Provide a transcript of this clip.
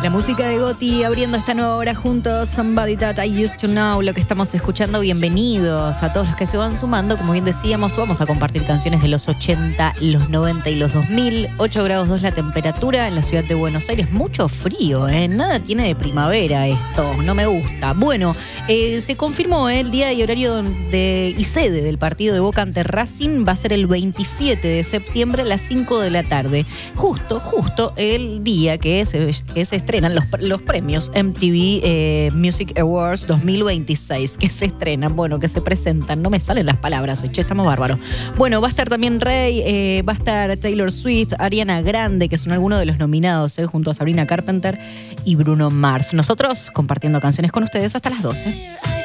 La música de Gotti abriendo esta nueva hora juntos, Somebody That I Used to Know, lo que estamos escuchando. Bienvenidos a todos los que se van sumando. Como bien decíamos, vamos a compartir canciones de los 80, los 90 y los 2000. 8 grados 2 la temperatura en la ciudad de Buenos Aires. Mucho frío, nada tiene de primavera esto, no me gusta. Bueno, se confirmó el día y horario y sede del partido de Boca ante Racing. Va a ser el 27 de septiembre a las 5 de la tarde. Justo el día que se estrenan los premios MTV Music Awards 2026, que se estrenan, bueno, que se presentan. No me salen las palabras hoy, che, estamos bárbaros. Bueno, va a estar también Rey, va a estar Taylor Swift, Ariana Grande, que son algunos de los nominados, junto a Sabrina Carpenter y Bruno Mars. Nosotros compartiendo canciones con ustedes hasta las 12.